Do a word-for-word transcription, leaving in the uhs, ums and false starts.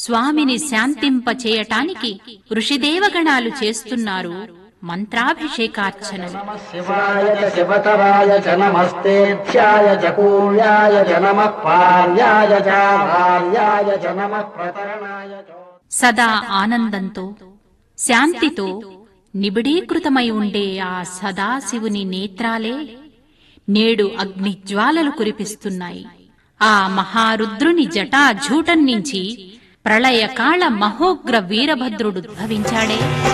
స్వామిని శాంతింపచేయటానికి ఋషిదేవగణాలు చేస్తున్నారు మంత్రాభిషేకార్చనలు. శివాయ చ శివతరాయ చ నమస్తేభ్యాయ చ కూర్యాయ చ నమః పార్యాయ చ భార్యాయ చ నమః ప్రతరణాయ చ. సదా ఆనందంతో శాంతితో నిబిడీకృతమై ఉండే ఆ సదాశివుని నేత్రాలే నేడు అగ్నిజ్వాలలు కురిపిస్తున్నాయి. ఆ మహారుద్రుని జటాజూటం నుంచి ప్రళయకాళ మహోగ్ర వీరభద్రుడుద్భవించాడే.